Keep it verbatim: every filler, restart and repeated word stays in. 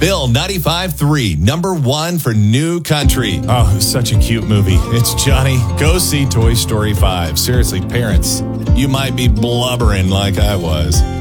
Bill, ninety-five three, number one for New Country. Oh, such a cute movie. It's Johnny. Go see Toy Story five. Seriously, parents, you might be blubbering like I was.